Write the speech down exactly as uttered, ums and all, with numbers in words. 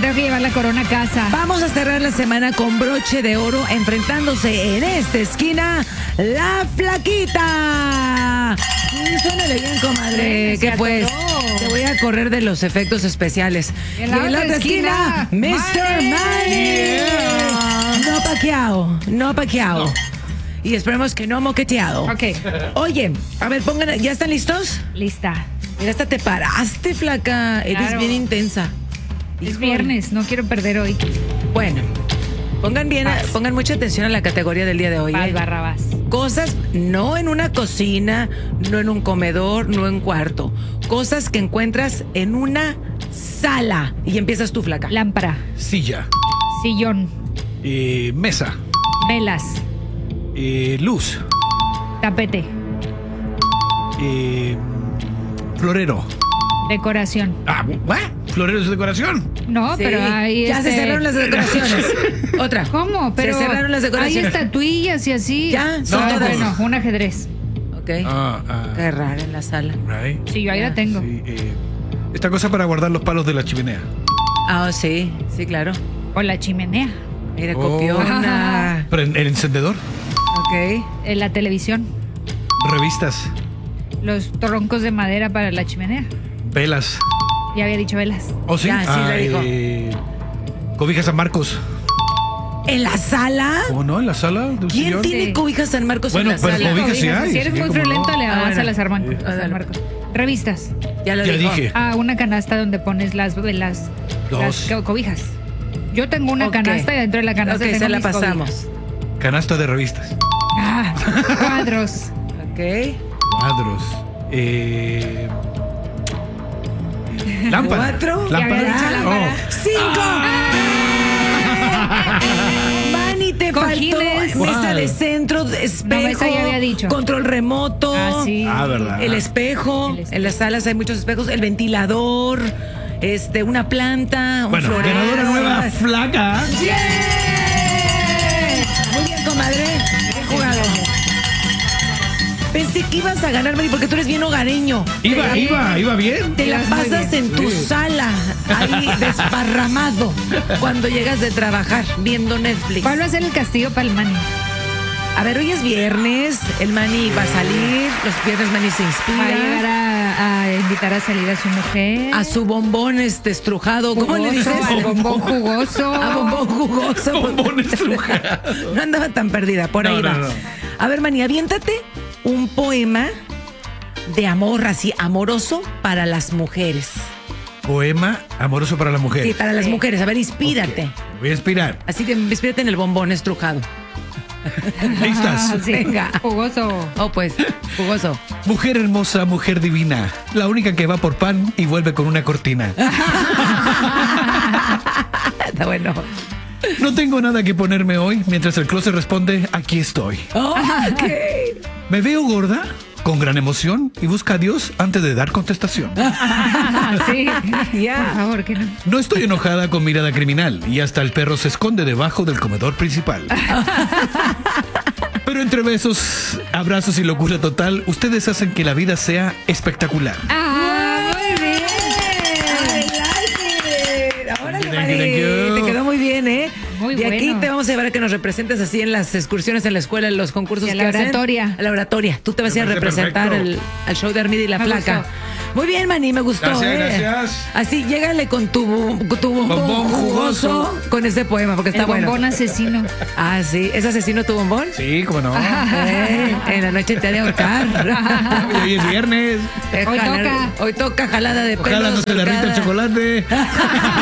tengo que llevar la corona a casa. Vamos a cerrar la semana con broche de oro, enfrentándose en esta esquina la Flaquita. Suénale bien, comadre. Sí, ¿Qué se pues? atoró. Te voy a correr de los efectos especiales. Y en la otra esquina, mister Manny. Manny. No paqueado, no paqueado. No. Y esperemos que no moqueteado. Ok, Oye, a ver, pongan, ¿ya están listos? lista. Mira, hasta te paraste, flaca. Eres Claro. bien intensa. Es Híjole. viernes, no quiero perder hoy. Bueno, pongan bien, Vas. pongan mucha atención a la categoría del día de hoy. Vas, ¿eh? Barrabás. Cosas no en una cocina, no en un comedor, no en cuarto. Cosas que encuentras en una sala. Y empiezas tú, flaca. Lámpara, Silla. sillón, Eh, mesa. velas, Eh, luz. tapete, Eh, florero. decoración. Ah, ¿what? ¿Florero es decoración? No, Sí, pero ahí ya se este- cerraron las decoraciones. Otra. ¿Cómo? Pero se cerraron las hay decoraciones. estatuillas y así. Ya, son Ah, todas. bueno, un ajedrez. Ok. Ah, ah. Qué raro en la sala. Right. Sí, yo ahí Ya, la tengo. Sí, eh, esta cosa para guardar los palos de la chimenea. Ah, oh, sí, sí, claro. O la chimenea. Mira, Oh. copiona. Pero el encendedor. Ok. En la televisión. Revistas. Los troncos de madera para la chimenea. Velas. Ya había dicho velas. ¿Oh, sí? Ya, sí, Ah, le dijo. eh, cobijas San Marcos. ¿En la sala? ¿Cómo no? ¿En la sala? de un ¿Quién sillón? tiene Sí. cobijas San Marcos Bueno, en la pero sala? cobijas sí hay, Si eres sí, muy cómo friolento, no. le Ah, vas bueno. a las San Sí. San Marcos. Revistas. Ya lo Ya dijo. dije. Ah, una canasta donde pones las, las, Dos. las co- cobijas. Yo tengo una Ok. canasta y dentro de la canasta Ok, tengo se la mis pasamos. cobijas. Canasta de revistas. Ah, cuadros. Ok. Cuadros. Eh, lámpara. ¿Cuatro? Ya había Lámpara. dicho lámpara. Oh. ¡Cinco! Manny, te Cojines. faltó mesa ¿Cuál? de centro, espejo, No, esa ya había dicho. control remoto, Ah, sí. Ah, ¿verdad? el espejo, El espejo. en las salas hay muchos espejos, el ventilador, este, una planta, un Bueno, florero. ganadora nueva, flaca. ¡Yeah! Muy bien, comadre. Bien jugado. Pensé que ibas a ganar, Manny, porque tú eres bien hogareño. Iba, Te la- iba, iba bien. Te la Ibas muy pasas bien. en tu Sí. sala, ahí desparramado, cuando llegas de trabajar, viendo Netflix. ¿Cuál va a ser el castigo para el Manny? A ver, hoy es viernes, el Manny va a salir, los viernes Manny se Va a llegar inspira. a, a invitar a salir a su mujer. A su bombón este estrujado, ¿cómo le Jugoso, dices? al bombón jugoso. A bombón jugoso. Bombón estrujado. No andaba tan perdida, por No, ahí no, va. no. A ver, Manny, aviéntate un poema de amor, así, amoroso para las mujeres. Poema amoroso para la mujer. Sí, para las Sí. mujeres. A ver, inspírate. Ok, me voy a inspirar. Así que inspírate en el bombón estrujado. ¿Listas? Ah, sí. Venga. Jugoso. Oh, pues, jugoso. Mujer hermosa, mujer divina. La única que va por pan y vuelve con una cortina. Está bueno. No tengo nada que ponerme hoy. Mientras el closet responde, aquí estoy. Oh, ok. Me veo gorda, con gran emoción, y busca a Dios antes de dar contestación. Sí. Ya. Por favor, que no. No estoy enojada con mirada criminal, y hasta el perro se esconde debajo del comedor principal. Pero entre besos, abrazos y locura total, ustedes hacen que la vida sea espectacular. Ah, muy bien. I like it. Órale, Thank you, Mari. thank you. Te quedó muy bien, ¿eh? Muy De aquí bueno. te vamos a llevar a que nos representes así en las excursiones en la escuela, en los concursos Y a que la hacen. oratoria. A la oratoria. Tú te vas a ir a Me parece representar perfecto. el, al show de Armida y la Me Flaca. gustó. Muy bien, Manny, me gustó. Gracias, ¿eh? gracias. Así, llégale con tu, con tu bombón, Bombón jugoso, jugoso. con ese poema, porque está El bueno. bombón asesino. Ah, sí. ¿Es asesino tu bombón? Sí, cómo no. Eh, en la noche te ha de ahorcar. Hoy es viernes. Eh, Hoy jalar- toca. Hoy toca jalada de Ojalá pelos, no se derrita el ahorcada. chocolate.